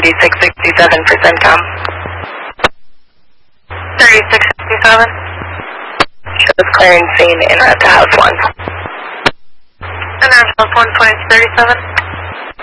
3667 for CENTCOM. 3667. Shows clearing scene in to house 1. And there's house 1, 2037.